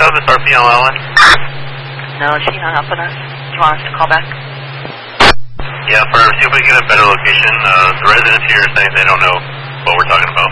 Miss RP on Island? No, she hung up on us. Do you want us to call back? Yeah, see if we can get a better location. The residents here are saying they don't know what we're talking about.